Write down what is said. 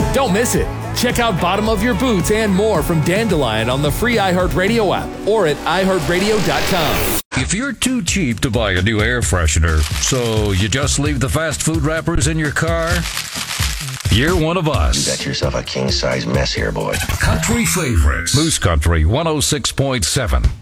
Don't miss it. Check out Bottom of Your Boots and more from Dandelion on the free iHeartRadio app or at iHeartRadio.com. If you're too cheap to buy a new air freshener, so you just leave the fast food wrappers in your car, you're one of us. You got yourself a king-size mess here, boy. Country favorites. Moose Country 106.7.